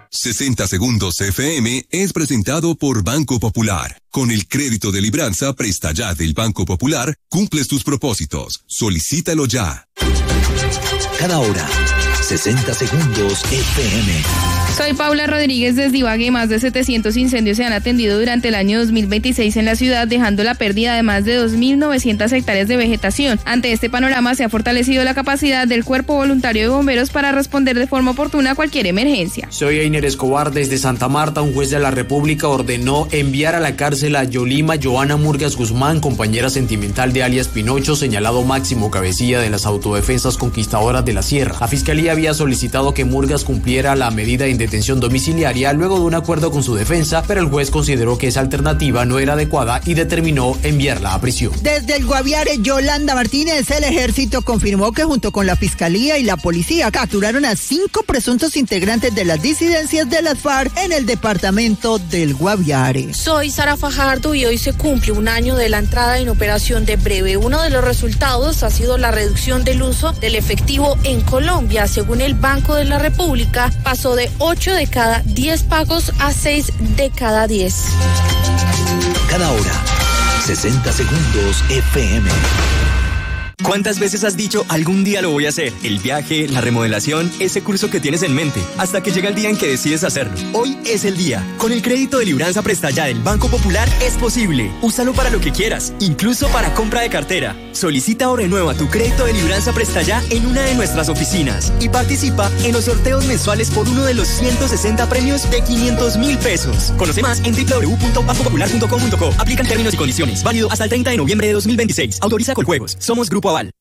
60 Segundos FM es presentado por Banco Popular. Con el crédito de libranza Presta Ya del Banco Popular, cumples tus propósitos. Solicítalo ya. Cada hora, 60 Segundos FM. Soy Paula Rodríguez desde Ibagué. Más de 700 incendios se han atendido durante el año 2026 en la ciudad, dejando la pérdida de más de 2.900 hectáreas de vegetación. Ante este panorama, se ha fortalecido la capacidad del Cuerpo Voluntario de Bomberos para responder de forma oportuna a cualquier emergencia. Soy Einer Escobar desde Santa Marta. Un juez de la República ordenó enviar a la cárcel a Yolima Joana Murgas Guzmán, compañera sentimental de alias Pinocho, señalado máximo cabecilla de las autodefensas conquistadoras de la Sierra. La Fiscalía había solicitado que Murgas cumpliera la medida de detención domiciliaria luego de un acuerdo con su defensa, pero el juez consideró que esa alternativa no era adecuada y determinó enviarla a prisión. Desde el Guaviare, Yolanda Martínez, el ejército confirmó que junto con la Fiscalía y la policía capturaron a 5 presuntos integrantes de las disidencias de las FARC en el departamento del Guaviare. Soy Sara Fajardo y hoy se cumple un año de la entrada en operación de Breve. Uno de los resultados ha sido la reducción del uso del efectivo en Colombia. Según el Banco de la República, pasó de 8 de cada 10 pagos a 6 de cada 10. Cada hora, 60 Segundos FM. ¿Cuántas veces has dicho algún día lo voy a hacer? El viaje, la remodelación, ese curso que tienes en mente, hasta que llega el día en que decides hacerlo. Hoy es el día. Con el crédito de libranza Presta Ya del Banco Popular es posible. Úsalo para lo que quieras, incluso para compra de cartera. Solicita o renueva tu crédito de libranza Presta Ya en una de nuestras oficinas y participa en los sorteos mensuales por uno de los 160 premios de 500.000 pesos. Conoce más en www.bancopopular.com.co. Aplican términos y condiciones. Válido hasta el 30 de noviembre de 2026. Autoriza Coljuegos. Somos Grupo Aval.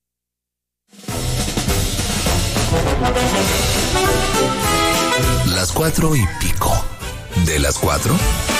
Las 4:00. ¿De las 4?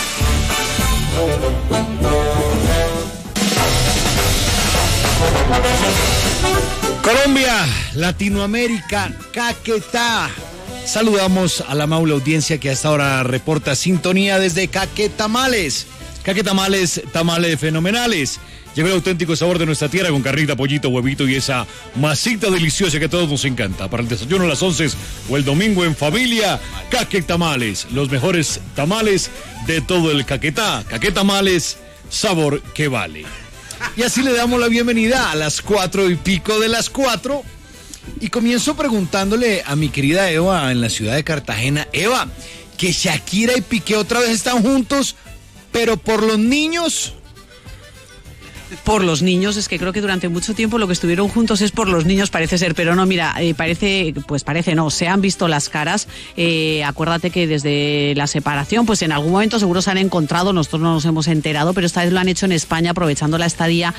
Colombia, Latinoamérica, Caquetá. Saludamos a la amable audiencia que a esta hora reporta sintonía desde Caquetamales. Caquetamales, tamales fenomenales. Lleva el auténtico sabor de nuestra tierra con carnita, pollito, huevito y esa masita deliciosa que a todos nos encanta. Para el desayuno a las 11 o el domingo en familia, Caquetamales. Los mejores tamales de todo el Caquetá. Caquetamales, sabor que vale. Y así le damos la bienvenida a las 4:00 de las 4. Y comienzo preguntándole a mi querida Eva en la ciudad de Cartagena. Eva, que Shakira y Piqué otra vez están juntos, pero por los niños. Por los niños, es que creo que durante mucho tiempo lo que estuvieron juntos es por los niños, parece ser, pero no, mira, parece no, se han visto las caras. Acuérdate que desde la separación, pues en algún momento seguro se han encontrado, nosotros no nos hemos enterado, pero esta vez lo han hecho en España, aprovechando la estadía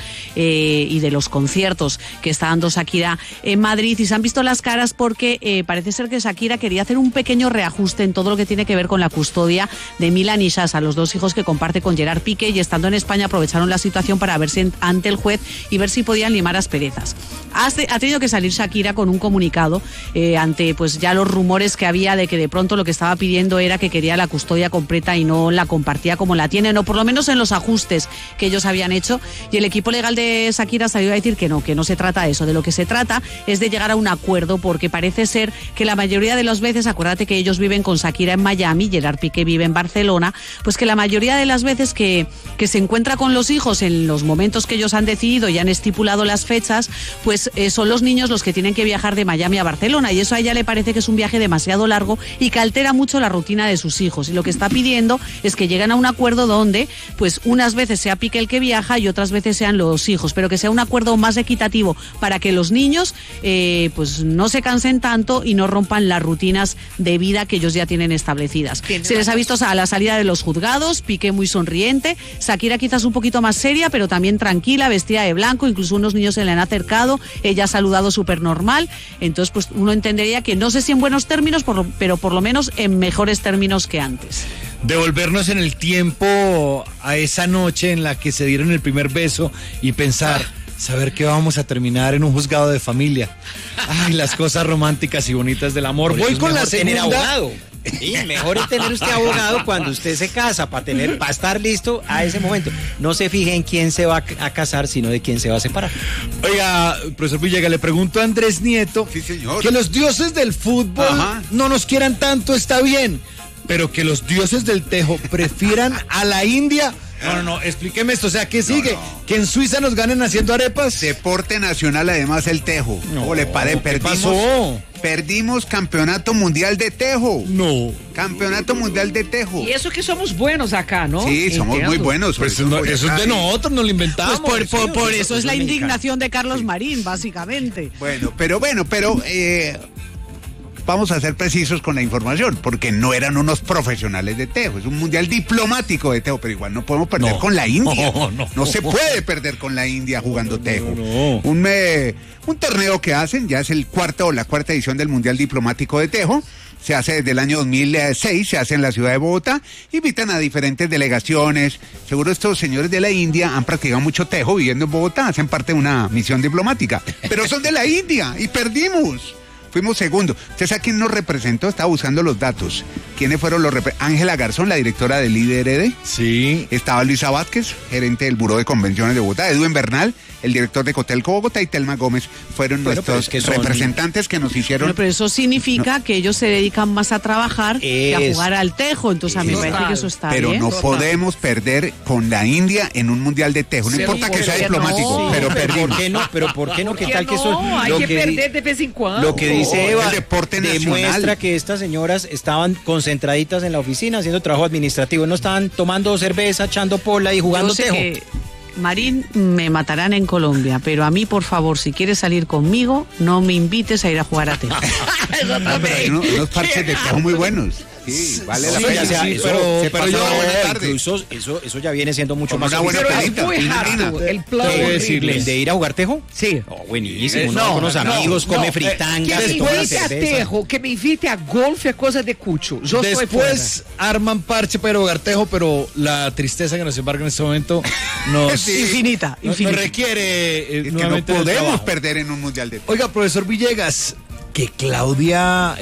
y de los conciertos que está dando Shakira en Madrid, y se han visto las caras porque parece ser que Shakira quería hacer un pequeño reajuste en todo lo que tiene que ver con la custodia de Milan y Sasha, los dos hijos que comparte con Gerard Piqué, y estando en España aprovecharon la situación para verse ante el juez y ver si podían limar asperezas. Ha tenido que salir Shakira con un comunicado ante pues ya los rumores que había de que de pronto lo que estaba pidiendo era que quería la custodia completa y no la compartía como la tienen, o por lo menos en los ajustes que ellos habían hecho, y el equipo legal de Shakira salió a decir que no se trata de eso, de lo que se trata es de llegar a un acuerdo, porque parece ser que la mayoría de las veces, acuérdate que ellos viven con Shakira en Miami, Gerard Piqué vive en Barcelona, pues que la mayoría de las veces que se encuentra con los hijos en los momentos que ellos han decidido y han estipulado las fechas, pues son los niños los que tienen que viajar de Miami a Barcelona, y eso a ella le parece que es un viaje demasiado largo y que altera mucho la rutina de sus hijos, y lo que está pidiendo es que lleguen a un acuerdo donde pues unas veces sea Piqué el que viaja y otras veces sean los hijos, pero que sea un acuerdo más equitativo para que los niños pues no se cansen tanto y no rompan las rutinas de vida que ellos ya tienen establecidas. Se les ha visto a la salida de los juzgados, Piqué muy sonriente, Shakira quizás un poquito más seria, pero también tranquila, vestida de blanco, incluso unos niños se le han acercado, ella ha saludado súper normal, entonces pues uno entendería que no sé si en buenos términos, pero por lo menos en mejores términos que antes. Devolvernos en el tiempo a esa noche en la que se dieron el primer beso y pensar, saber que vamos a terminar en un juzgado de familia. Ay, las cosas románticas y bonitas del amor. Voy con la segunda. Tener abogado. Sí, mejor es tener usted abogado cuando usted se casa, para estar listo a ese momento. No se fije en quién se va a casar, sino de quién se va a separar. Oiga, profesor Villegas, le pregunto a Andrés Nieto, sí, señor, que los dioses del fútbol no nos quieran tanto, está bien, Pero que los dioses del Tejo prefieran a la India. No, explíqueme esto, o sea, ¿qué sigue? ¿Que en Suiza nos ganen haciendo arepas? Deporte nacional, además, el Tejo. ¿Cómo le parece? ¿Qué pasó? Perdimos campeonato mundial de Tejo. No. Campeonato mundial de Tejo. Y eso que somos buenos acá, ¿no? Sí, somos muy buenos. Pues eso es de nosotros, nos lo inventamos. Pues por eso es la indignación de Carlos Marín, básicamente. Bueno, pero vamos a ser precisos con la información, porque no eran unos profesionales de Tejo, es un mundial diplomático de Tejo, pero igual no podemos perder con la India. No se puede perder con la India jugando Tejo. Un torneo que hacen, ya es la cuarta edición del mundial diplomático de Tejo. Se hace desde el año 2006, se hace en la ciudad de Bogotá, invitan a diferentes delegaciones. Seguro estos señores de la India han practicado mucho Tejo viviendo en Bogotá, hacen parte de una misión diplomática, pero son de la India y perdimos. Fuimos segundo. ¿Usted sabe quién nos representó? Estaba buscando los datos. ¿Quiénes fueron los representantes? Ángela Garzón, la directora del IDRD. Sí. Estaba Luisa Vázquez, gerente del Buró de Convenciones de Bogotá. Edwin Bernal, el director de Cotelco Bogotá, y Telma Gómez fueron nuestros representantes que nos hicieron. Bueno, pero eso significa que ellos se dedican más a trabajar que a jugar al Tejo. Entonces a mí me parece que eso está bien. Pero no podemos perder con la India en un mundial de Tejo. No importa que sea diplomático, pero perdimos. ¿Por qué no? ¿Qué tal que eso? Hay que perder de vez en cuando. Lo que dice Eva, el deporte demuestra nacional. que estas señoras estaban concentraditas en la oficina haciendo trabajo administrativo, no estaban tomando cerveza, echando pola y jugando Tejo. Marín, me matarán en Colombia, pero a mí, por favor, si quieres salir conmigo, no me invites a ir a jugar a Tejo. Hay unos parches de Tejo muy buenos. Sí, vale la pena. Pero incluso eso ya viene siendo mucho más. Una buena pelita. El plan ¿El de ir a jugar Tejo? Sí. Buenísimo. Con los amigos, come fritangas. Que me invite a Tejo, que me invite a golf es cosa de cucho. Después arman parche para jugar Tejo, pero la tristeza que nos embarga en este momento nos infinita. Nos requiere es que no podemos perder en un mundial de Tejo. Oiga, profesor Villegas, que Claudia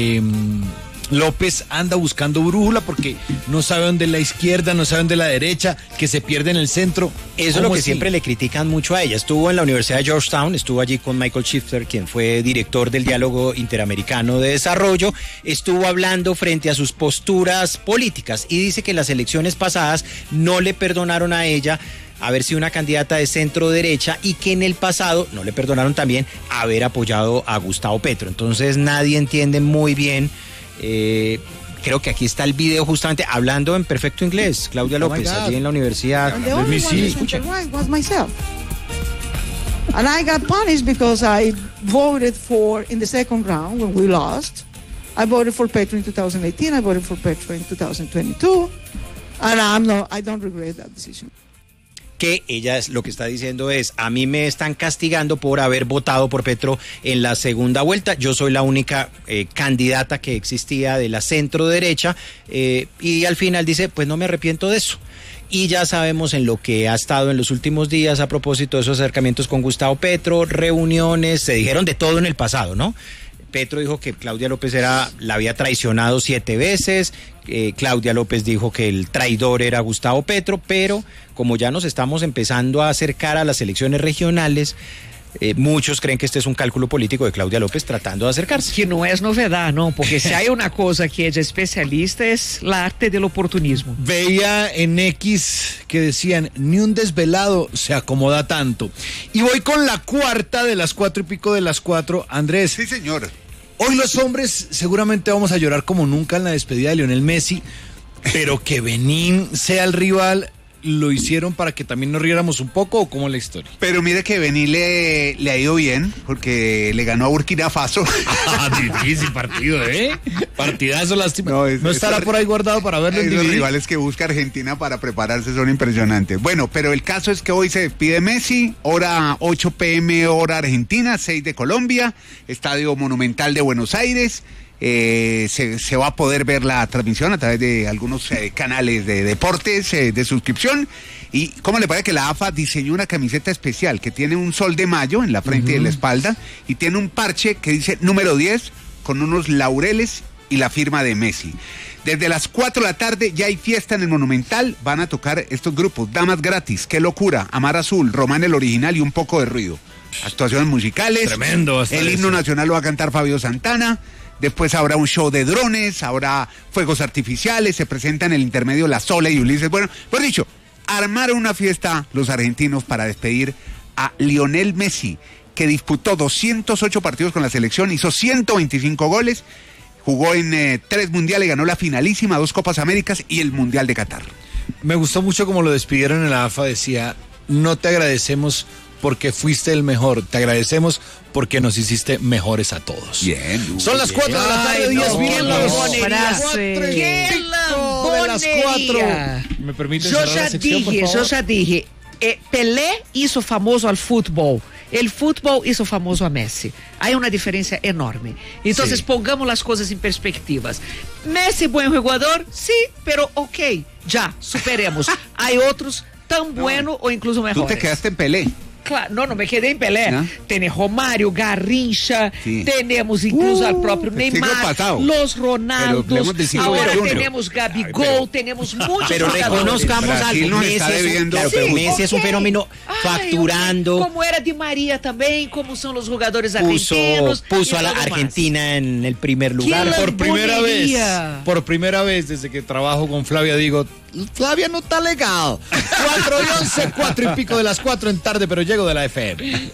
López anda buscando brújula porque no sabe dónde es la izquierda, no sabe dónde es la derecha, que se pierde en el centro. Eso es lo que siempre le critican mucho a ella. Estuvo en la Universidad de Georgetown, estuvo allí con Michael Shifter, quien fue director del Diálogo Interamericano de Desarrollo, estuvo hablando frente a sus posturas políticas y dice que las elecciones pasadas no le perdonaron a ella haber sido una candidata de centro derecha y que en el pasado no le perdonaron también haber apoyado a Gustavo Petro. Entonces nadie entiende muy bien. Creo que aquí está el video justamente hablando en perfecto inglés. Claudia López, allí en la universidad. Was myself. And I got punished because I voted in the second round when we lost. I voted for Petro in 2018. I voted for Petro in 2022. And I don't regret that decision. Que ella lo que está diciendo es, a mí me están castigando por haber votado por Petro en la segunda vuelta, yo soy la única candidata que existía de la centro derecha y al final dice, pues no me arrepiento de eso. Y ya sabemos en lo que ha estado en los últimos días a propósito de esos acercamientos con Gustavo Petro, reuniones, se dijeron de todo en el pasado, ¿no? Petro dijo que Claudia López la había traicionado 7 veces, Claudia López dijo que el traidor era Gustavo Petro, pero como ya nos estamos empezando a acercar a las elecciones regionales, muchos creen que este es un cálculo político de Claudia López tratando de acercarse. Que no es novedad, ¿no? Porque si hay una cosa que ella es especialista es la arte del oportunismo. Veía en X que decían, ni un desvelado se acomoda tanto. Y voy con la cuarta de las 4 y pico de las 4, Andrés. Sí, señor. Hoy los hombres seguramente vamos a llorar como nunca en la despedida de Lionel Messi, pero que Benín sea el rival, ¿lo hicieron para que también nos riéramos un poco o cómo es la historia? Pero mire que Benín le ha ido bien, porque le ganó a Burkina Faso. Difícil partido, Partidazo, lástima. No estará por ahí guardado para verlo en DVD. Los rivales que busca Argentina para prepararse son impresionantes. Bueno, pero el caso es que hoy se despide Messi, hora 8 p.m. hora Argentina, 6 de Colombia, Estadio Monumental de Buenos Aires. Se va a poder ver la transmisión a través de algunos canales de deportes de suscripción. Y cómo le parece que la AFA diseñó una camiseta especial que tiene un sol de mayo en la frente y en la espalda y tiene un parche que dice número 10 con unos laureles y la firma de Messi. Desde las 4 de la tarde ya hay fiesta en el Monumental, van a tocar estos grupos: Damas Gratis, Qué Locura, Amar Azul, Román el Original y Un Poco de Ruido. Actuaciones musicales. Tremendo. El himno nacional lo va a cantar Fabio Santana. después habrá un show de drones, habrá fuegos artificiales, se presentan en el intermedio La Sola y Ulises. Bueno, por dicho, armaron una fiesta los argentinos para despedir a Lionel Messi, que disputó 208 partidos con la selección, hizo 125 goles, jugó en 3 mundiales, ganó la finalísima, 2 Copas Américas y el Mundial de Qatar. Me gustó mucho como lo despidieron en la AFA, decía, no te agradecemos porque fuiste el mejor, te agradecemos porque nos hiciste mejores a todos. Bien. Son las 4 de la tarde, 10 minutos. ¡Qué lambonería! ¿Me permiten Yo cerrar la sección, por favor? já dije. Pelé hizo famoso al fútbol. El fútbol hizo famoso a Messi. Hay una diferencia enorme. Entonces, pongamos las cosas en perspectivas. Messi, buen jugador, sí, pero ok, ya, superemos. Hay otros tan buenos o incluso mejores. Tú te quedaste en Pelé. Claro, no me quedé en Pelé. ¿No? Tem Romário, Garrincha, tenemos incluso al propio Neymar, los Ronaldos, ahora tenemos Gabigol, tenemos muchos pero jugadores. reconozcamos algo, Messi es un fenómeno facturando. Como era Di María también, como son los jugadores argentinos. Puso a la Argentina en el primer lugar. Por primera vez desde que trabajo con Flavia digo, Flavia no está legal. 4:11, 4 y pico de las 4 en tarde, pero llego de la FM.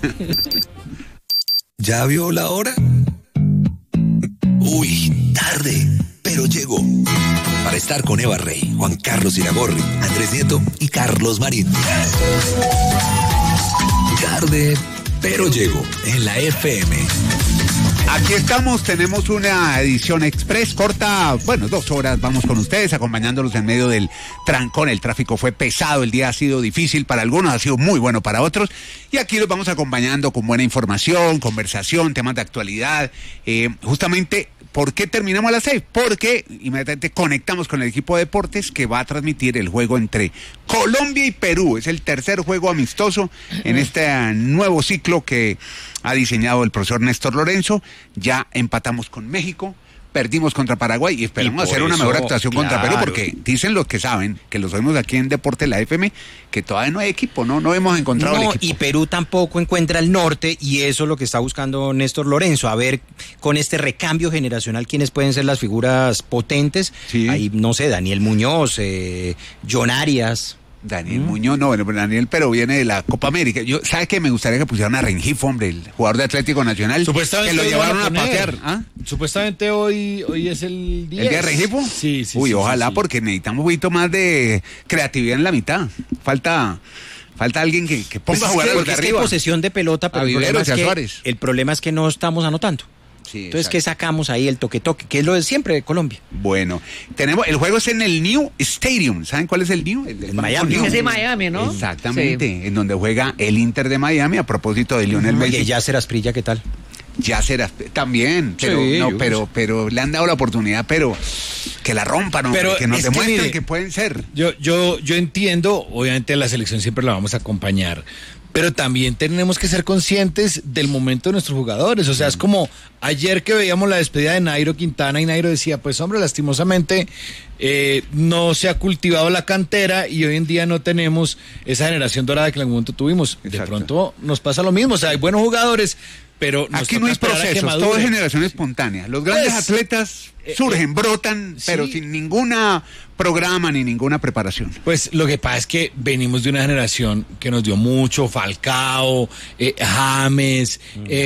¿Ya vio la hora? Uy, tarde, pero llego. Para estar con Eva Rey, Juan Carlos Iragorri, Andrés Nieto y Carlos Marín. Tarde, pero llego en la FM. Aquí estamos, tenemos una edición express corta, 2 horas, vamos con ustedes, acompañándolos en medio del trancón. El tráfico fue pesado, el día ha sido difícil para algunos, ha sido muy bueno para otros, y aquí los vamos acompañando con buena información, conversación, temas de actualidad. Justamente, ¿por qué terminamos a las 6? Porque inmediatamente conectamos con el equipo de deportes que va a transmitir el juego entre Colombia y Perú. Es el tercer juego amistoso en este nuevo ciclo que ha diseñado el profesor Néstor Lorenzo. Ya empatamos con México, perdimos contra Paraguay y esperamos hacer una mejor actuación contra Perú, porque dicen los que saben, que los oímos aquí en Deporte la FM, que todavía no hay equipo, no hemos encontrado el equipo. Y Perú tampoco encuentra el norte, y eso es lo que está buscando Néstor Lorenzo, a ver con este recambio generacional quiénes pueden ser las figuras potentes. Ahí, no sé, Daniel Muñoz, John Arias. Daniel Muñoz, Daniel, pero viene de la Copa América. ¿Sabe qué? Me gustaría que pusieran a Rengifo, hombre, el jugador de Atlético Nacional, que lo llevaron a patear. Supuestamente hoy es el día. ¿El día de Rengifo? Sí. Ojalá, porque necesitamos un poquito más de creatividad en la mitad. Falta alguien que ponga a jugar a los de arriba. Es posesión de pelota, pero el problema es que no estamos anotando. Sí, entonces, ¿qué sacamos ahí? El toque-toque, que es lo de siempre de Colombia. Bueno, el juego es en el New Stadium. ¿Saben cuál es el New? El Miami. Es de Miami, ¿no? Exactamente, en donde juega el Inter de Miami, a propósito de Lionel Messi. Y Yasser Asprilla, ¿qué tal? Yasser también, pero le han dado la oportunidad, pero que la rompan, pero que nos demuestren que pueden ser. Yo entiendo, obviamente la selección siempre la vamos a acompañar, pero también tenemos que ser conscientes del momento de nuestros jugadores. O sea, es como ayer que veíamos la despedida de Nairo Quintana y Nairo decía, pues hombre, lastimosamente no se ha cultivado la cantera y hoy en día no tenemos esa generación dorada que en algún momento tuvimos. De pronto nos pasa lo mismo, o sea, hay buenos jugadores, pero aquí no hay procesos, todo es generación espontánea. Los grandes atletas surgen, brotan, pero sin ninguna programa ni ninguna preparación. Pues lo que pasa es que venimos de una generación que nos dio mucho, Falcao, James,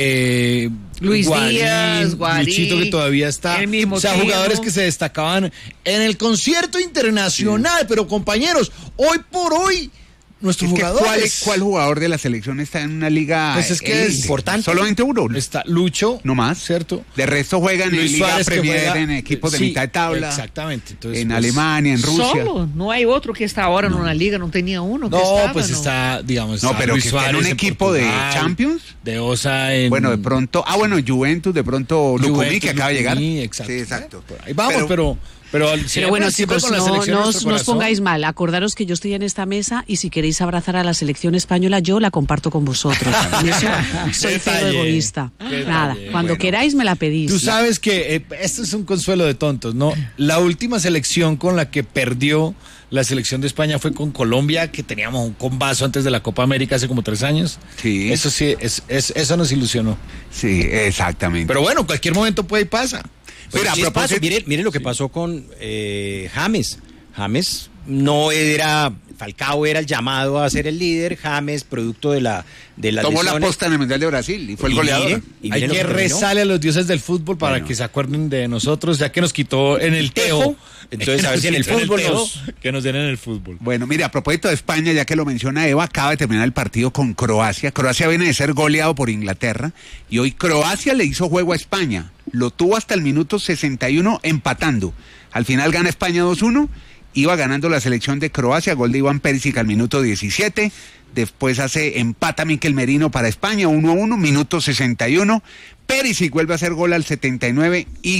Luis Díaz, Guarín, Luchito, que todavía está, o sea, jugadores que se destacaban en el concierto internacional, pero compañeros, hoy por hoy nuestros jugadores. ¿Cuál jugador de la selección está en una liga pues es que es importante? Solamente uno. Está Lucho. No más. ¿Cierto? De resto juegan Luis en Liga Suárez, Premier, en equipos de mitad de tabla. Exactamente. Entonces, en Alemania, en Rusia. Solo, no hay otro que está ahora en una liga, no tenía uno. Está, digamos, no, pero Luis que Suárez en un equipo de Champions. De Osa en... Bueno, de pronto, Juventus, de pronto Lucumí, que acaba de llegar. Exacto. Sí, exacto. Ahí vamos, pero bueno, chicos, no os pongáis mal. Acordaros que yo estoy en esta mesa y si queréis queréis abrazar a la selección española, yo la comparto con vosotros. En eso soy cero egoísta. Nada, cuando queráis me la pedís. Tú sabes que esto es un consuelo de tontos, ¿no? La última selección con la que perdió la selección de España fue con Colombia, que teníamos un combazo antes de la Copa América hace como 3 años. Sí. Eso sí, eso nos ilusionó. Sí, exactamente. Pero bueno, cualquier momento puede y pasa. Pero a propósito, mire lo que pasó con James. James no era... Falcao era el llamado a ser el líder, James, producto de la tomó la posta en el Mundial de Brasil y fue el goleador. Hay que rezarle a los dioses del fútbol para que se acuerden de nosotros, ya que nos quitó en el Teo. Entonces, a ver si en el fútbol que nos den en el fútbol. Bueno, mire, a propósito de España, ya que lo menciona Eva, acaba de terminar el partido con Croacia. Croacia viene de ser goleado por Inglaterra y hoy Croacia le hizo juego a España. Lo tuvo hasta el minuto 61 empatando. Al final gana España 2-1. Iba ganando la selección de Croacia, gol de Iván Perisic al minuto 17. Después empata Mikel Merino para España, 1-1, minuto 61. Perisic vuelve a hacer gol al 79 y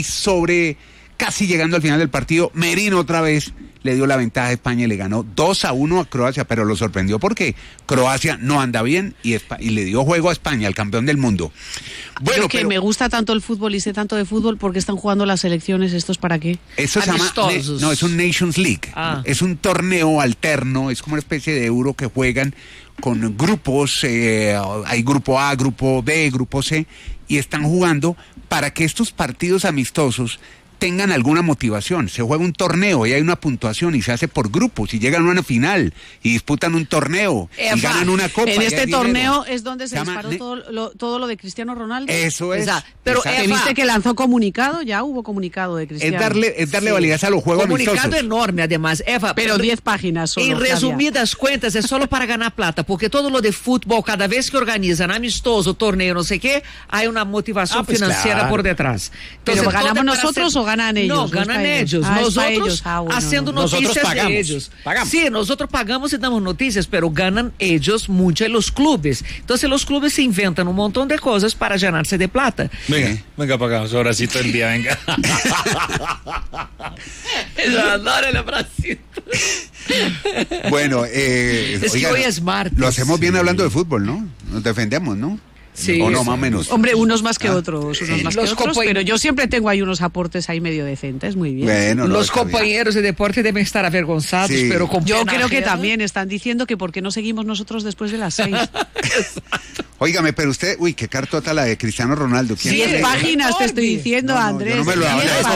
casi llegando al final del partido, Merino otra vez le dio la ventaja a España y le ganó 2-1 a Croacia, pero lo sorprendió porque Croacia no anda bien y le dio juego a España, al campeón del mundo. Bueno, yo que me gusta tanto el fútbol y sé tanto de fútbol, ¿por qué están jugando las selecciones? ¿Estos para qué? Eso se llama, no, es un Nations League. Es un torneo alterno, es como una especie de Euro que juegan con grupos, hay grupo A, grupo B, grupo C, y están jugando para que estos partidos amistosos tengan alguna motivación. Se juega un torneo y hay una puntuación y se hace por grupos y llegan a una final y disputan un torneo y ganan una copa. En este torneo es donde se disparó todo lo de Cristiano Ronaldo. Eso es. Pero viste que lanzó comunicado, ya hubo comunicado de Cristiano. Es darle validez a los juegos amistosos. Comunicado enorme, además, Eva. Pero 10 páginas solo. En resumidas cuentas, es solo para ganar plata, porque todo lo de fútbol, cada vez que organizan amistoso, torneo, no sé qué, hay una motivación financiera por detrás. Entonces, ¿pero ganamos nosotros o ganan ellos? No, ganan ellos. Nosotros haciendo noticias de ellos. Pagamos. Sí, nosotros pagamos y damos noticias, pero ganan ellos mucho en los clubes. Entonces los clubes se inventan un montón de cosas para llenarse de plata. Venga, pagamos ahora sí todo el día, venga. Bueno, es oigan, que hoy es martes. Lo hacemos bien hablando de fútbol, ¿no? Nos defendemos, ¿no? Sí, o no, más o menos. Hombre, unos más que otros, pero yo siempre tengo ahí unos aportes ahí medio decentes, muy bien. Bueno, los compañeros de deporte deben estar avergonzados, pero con yo creo que también están diciendo que por qué no seguimos nosotros después de las 6. Óigame, pero usted, qué cartota la de Cristiano Ronaldo. 10 páginas te estoy diciendo, Andrés. Yo no me lo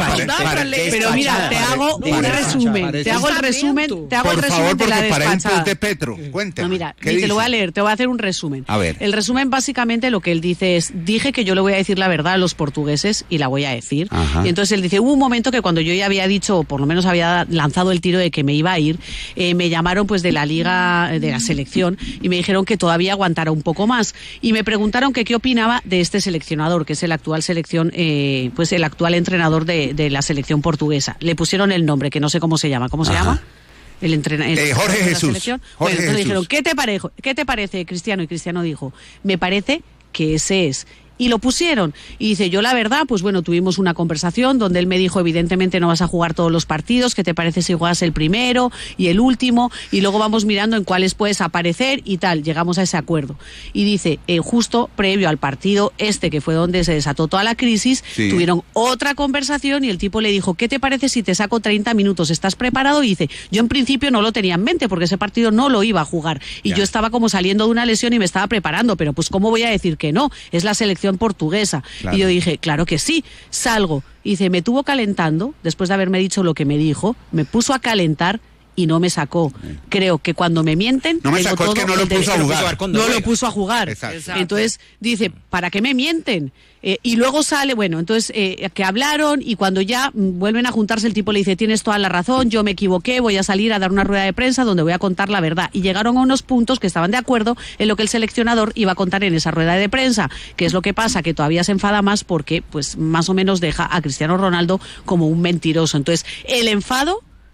pero mira, te hago un resumen. Te hago el resumen de la despachada. De Petro, cuéntame. No, mira, te lo voy a leer, te voy a hacer un resumen. A ver. El resumen básicamente lo que él dice es, dije que yo le voy a decir la verdad a los portugueses y la voy a decir. Ajá. Y entonces él dice, hubo un momento que cuando yo ya había dicho, o por lo menos había lanzado el tiro de que me iba a ir, me llamaron pues de la liga, de la selección, y me dijeron que todavía aguantara un poco más. Y me preguntaron que qué opinaba de este seleccionador, que es el actual pues el actual entrenador de la selección portuguesa. Le pusieron el nombre, que no sé cómo se llama. ¿Cómo se llama? El entrenador Jorge Jesús. Bueno, entonces dijeron, ¿qué te parece, Cristiano? Y Cristiano dijo, me parece que ese es. Y lo pusieron. Y dice, yo la verdad, pues bueno, tuvimos una conversación donde él me dijo, evidentemente no vas a jugar todos los partidos, ¿qué te parece si juegas el primero y el último? Y luego vamos mirando en cuáles puedes aparecer y tal. Llegamos a ese acuerdo. Y dice, justo previo al partido que fue donde se desató toda la crisis, tuvieron otra conversación y el tipo le dijo, ¿qué te parece si te saco 30 minutos? ¿Estás preparado? Y dice, yo en principio no lo tenía en mente porque ese partido no lo iba a jugar. Y yo estaba como saliendo de una lesión y me estaba preparando, pero pues ¿cómo voy a decir que no? Es la selección portuguesa. Claro. Y yo dije, claro que sí, salgo. Y dice, me tuvo calentando, después de haberme dicho lo que me dijo, me puso a calentar y no me sacó. Creo que cuando me mienten... No me sacó, es que no lo puso a jugar. No lo puso a jugar. Exacto. Entonces dice, ¿para qué me mienten? Y luego sale, bueno, entonces que hablaron y cuando ya vuelven a juntarse el tipo le dice, tienes toda la razón, yo me equivoqué, voy a salir a dar una rueda de prensa donde voy a contar la verdad. Y llegaron a unos puntos que estaban de acuerdo en lo que el seleccionador iba a contar en esa rueda de prensa. ¿Qué es lo que pasa? Que todavía se enfada más porque pues más o menos deja a Cristiano Ronaldo como un mentiroso. Entonces, el enfado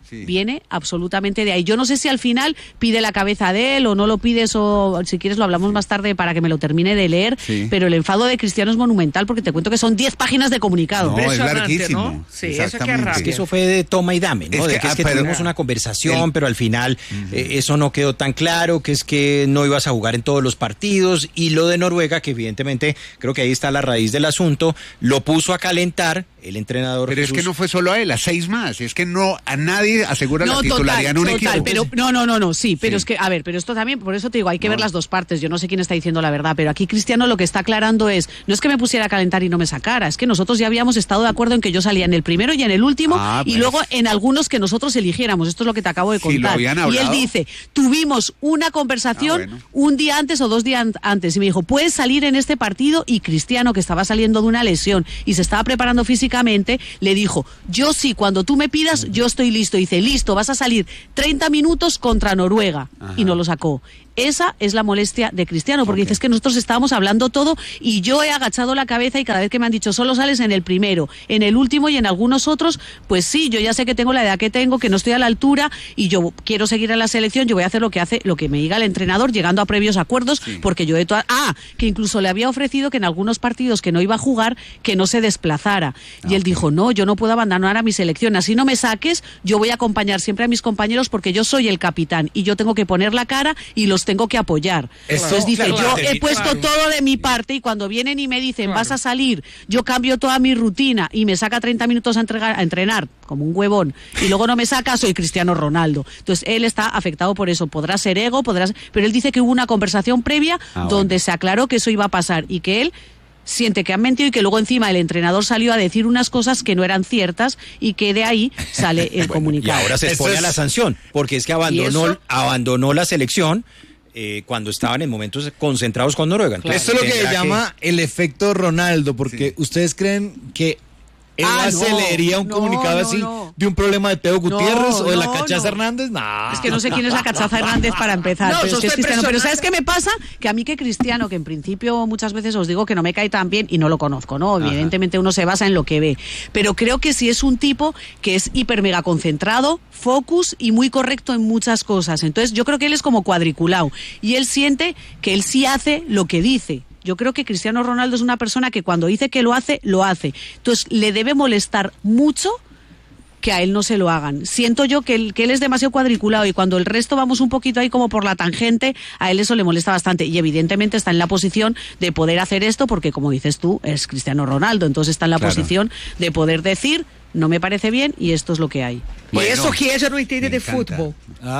viene absolutamente de ahí. Yo no sé si al final pide la cabeza de él o no lo pide, eso si quieres lo hablamos más tarde para que me lo termine de leer, pero el enfado de Cristiano es monumental porque te cuento que son 10 páginas de comunicado. No, es larguísimo. ¿No? Sí, eso que es raro. Es que eso fue de toma y dame, ¿no? Es que tuvimos una conversación, pero al final eso no quedó tan claro, que es que no ibas a jugar en todos los partidos, y lo de Noruega, que evidentemente creo que ahí está la raíz del asunto, lo puso a calentar el entrenador. Pero Jesús. es que no fue solo a él, a 6 más. Es que no a nadie asegura la titularidad en un equipo. Pero pero es que, a ver, pero esto también, por eso te digo, hay que ver las dos partes. Yo no sé quién está diciendo la verdad, pero aquí Cristiano lo que está aclarando no es que me pusiera a calentar y no me sacara, es que nosotros ya habíamos estado de acuerdo en que yo salía en el primero y en el último, y luego en algunos que nosotros eligiéramos. Esto es lo que te acabo de contar. Y él dice, tuvimos una conversación un día antes o 2 días antes, y me dijo, puedes salir en este partido, y Cristiano, que estaba saliendo de una lesión y se estaba preparando físicamente, le dijo, yo sí, cuando tú me pidas, yo estoy listo. Dice, listo, vas a salir 30 minutos contra Noruega. Y no lo sacó. Esa es la molestia de Cristiano, porque dices que nosotros estábamos hablando todo y yo he agachado la cabeza, y cada vez que me han dicho solo sales en el primero, en el último y en algunos otros, pues sí, yo ya sé que tengo la edad que tengo, que no estoy a la altura y yo quiero seguir en la selección, yo voy a hacer lo que me diga el entrenador, llegando a previos acuerdos, porque yo que incluso le había ofrecido que en algunos partidos que no iba a jugar, que no se desplazara. Y él dijo, no, yo no puedo abandonar a mi selección, así no me saques, yo voy a acompañar siempre a mis compañeros porque yo soy el capitán y yo tengo que poner la cara y los tengo que apoyar. Entonces dice, yo he puesto todo de mi parte, y cuando vienen y me dicen, vas a salir, yo cambio toda mi rutina y me saca 30 minutos a entrenar como un huevón, y luego no me saca, soy Cristiano Ronaldo. Entonces él está afectado por eso. Podrá ser ego, pero él dice que hubo una conversación previa donde se aclaró que eso iba a pasar y que él siente que han mentido, y que luego encima el entrenador salió a decir unas cosas que no eran ciertas, y que de ahí sale el comunicado. Y ahora se expone a la sanción, porque es que abandonó la selección cuando estaban en momentos concentrados con Noruega. Entonces, esto es lo que se llama el efecto Ronaldo, porque ustedes creen que él se leería un comunicado así de un problema de Teo Gutiérrez o de la Cachaza Hernández. Es que no sé quién es la Cachaza Hernández para empezar. Pero ¿sabes qué me pasa? Que a mí que Cristiano, que en principio muchas veces os digo que no me cae tan bien y no lo conozco, ¿no? Evidentemente uno se basa en lo que ve. Pero creo que sí es un tipo que es hiper mega concentrado, focus y muy correcto en muchas cosas. Entonces yo creo que él es como cuadriculado y él siente que él sí hace lo que dice. Yo creo que Cristiano Ronaldo es una persona que cuando dice que lo hace, lo hace. Entonces, le debe molestar mucho que a él no se lo hagan. Siento yo que él es demasiado cuadriculado, y cuando el resto vamos un poquito ahí como por la tangente, a él eso le molesta bastante. Y evidentemente está en la posición de poder hacer esto porque, como dices tú, es Cristiano Ronaldo. Entonces está en la posición de poder decir, no me parece bien y esto es lo que hay. Bueno, y eso que ella no entiende de fútbol.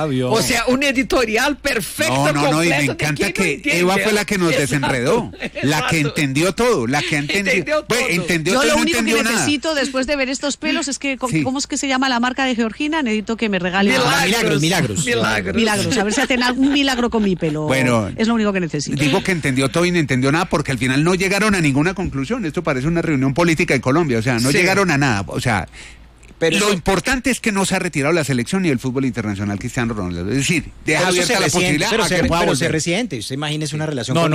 O sea, un editorial perfecto. No, y me encanta que Eva fue la que nos desenredó. La que entendió todo. La que entendió todo. Yo lo único que necesito después de ver estos pelos es que, ¿cómo es que se llama la marca de Georgina? Necesito que me regalen milagros. A ver si hacen algún milagro con mi pelo. Bueno, es lo único que necesito. Digo que entendió todo y no entendió nada, porque al final no llegaron a ninguna conclusión. Esto parece una reunión política en Colombia. O sea, no llegaron a nada. O sea, pero lo importante es que no se ha retirado la selección ni el fútbol internacional Cristiano Ronaldo. Es decir, deja abierta la posibilidad. Pero CR7, usted imagínese una relación con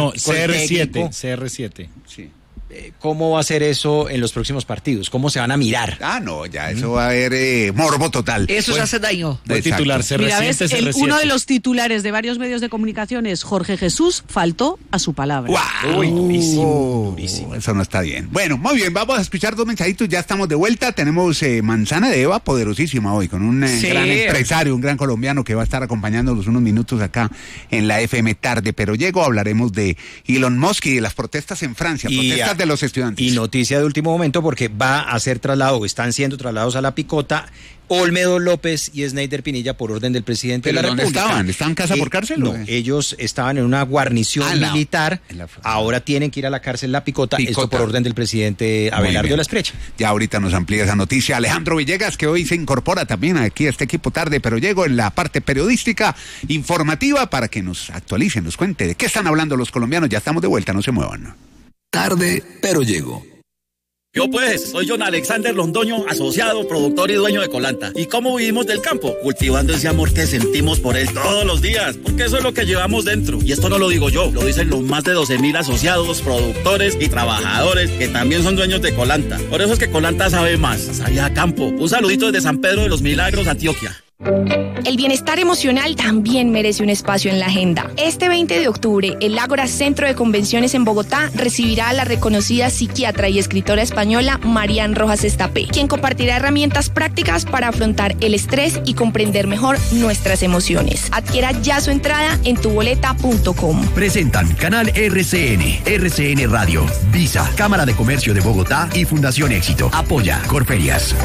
CR7. Sí. ¿Cómo va a ser eso en los próximos partidos? ¿Cómo se van a mirar? Ya eso va a haber morbo total. Eso se hace daño. Titular, CR7. Uno de los titulares de varios medios de comunicación es Jorge Jesús faltó a su palabra. Durísimo. Eso no está bien. Bueno, muy bien, vamos a escuchar 2 mensajitos, ya estamos de vuelta. Tenemos Manzana de Eva, poderosísima hoy, con un gran empresario, un gran colombiano que va a estar acompañándonos unos minutos acá en la FM Tarde, pero hablaremos de Elon Musk y de las protestas en Francia, protestas de los estudiantes. Y noticia de último momento, porque va a ser trasladado, o están siendo trasladados a La Picota, Olmedo López y Sneider Pinilla por orden del presidente de la República. ¿Dónde estaban casa por cárcel? No, ellos estaban en una guarnición militar, ahora tienen que ir a la cárcel La Picota, esto por orden del presidente Abelardo de la Esprecha. Ya ahorita nos amplía esa noticia Alejandro Villegas, que hoy se incorpora también aquí a este equipo Tarde, pero llego en la parte periodística informativa para que nos actualice, nos cuente de qué están hablando los colombianos. Ya estamos de vuelta, no se muevan. Tarde, pero llego. Yo pues, soy John Alexander Londoño, asociado, productor y dueño de Colanta. ¿Y cómo vivimos del campo? Cultivando ese amor que sentimos por él todos los días, porque eso es lo que llevamos dentro. Y esto no lo digo yo, lo dicen los más de 12,000 asociados, productores y trabajadores que también son dueños de Colanta. Por eso es que Colanta sabe más, sabe a campo. Un saludito desde San Pedro de los Milagros, Antioquia. El bienestar emocional también merece un espacio en la agenda. Este 20 de octubre, el Ágora Centro de Convenciones en Bogotá recibirá a la reconocida psiquiatra y escritora española Marian Rojas Estapé, quien compartirá herramientas prácticas para afrontar el estrés y comprender mejor nuestras emociones. Adquiera ya su entrada en tuboleta.com. Presentan Canal RCN Radio, Visa, Cámara de Comercio de Bogotá y Fundación Éxito. Apoya Corferias.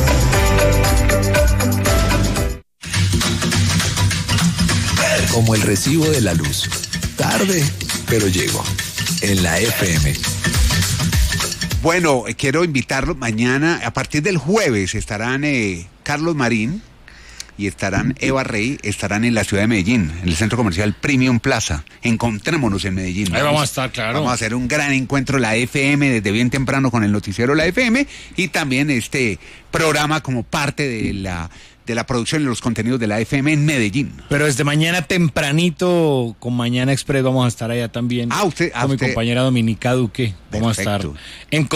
Como el recibo de la luz. Tarde, pero llego. En la FM. Bueno, quiero invitarlos mañana, a partir del jueves estarán Carlos Marín y estarán Eva Rey, estarán en la ciudad de Medellín, en el centro comercial Premium Plaza. Encontrémonos en Medellín. Ahí vamos a estar, claro. Vamos a hacer un gran encuentro, la FM, desde bien temprano con el noticiero La FM y también este programa como parte de la producción de los contenidos de la FM en Medellín. Pero desde mañana tempranito, con Mañana Express, vamos a estar allá también. Usted, con mi compañera Dominica Duque. Vamos a estar en